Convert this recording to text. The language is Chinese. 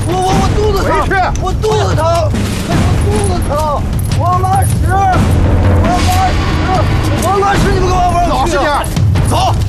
我肚子疼， 回去。 我肚子疼，我肚子疼，我拉屎，你们给我玩老实点，走。